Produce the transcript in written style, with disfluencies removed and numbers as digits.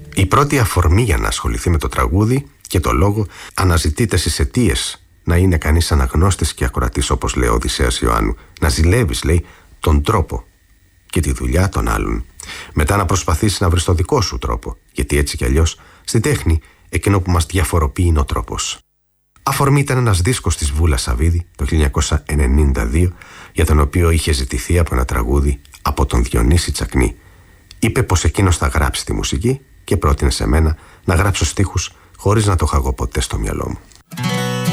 Η πρώτη αφορμή για να ασχοληθεί με το τραγούδι και το λόγο αναζητείται στις αιτίες. Να είναι κανείς αναγνώστης και ακροατής, όπως λέει ο Οδυσσέας Ιωάννου. Να ζηλεύεις, λέει, τον τρόπο και τη δουλειά των άλλων. Μετά να προσπαθήσεις να βρεις το δικό σου τρόπο, γιατί έτσι κι αλλιώς στη τέχνη εκείνο που μας διαφοροποιεί είναι ο τρόπος. Αφορμή ήταν ένας δίσκος της Βούλα Σαββίδη το 1992, για τον οποίο είχε ζητηθεί από ένα τραγούδι από τον Διονύση Τσακνή. Είπε πως εκείνος θα γράψει τη μουσική και πρότεινε σε μένα να γράψω στίχους χωρίς να το είχα εγώ ποτέ στο μυαλό μου.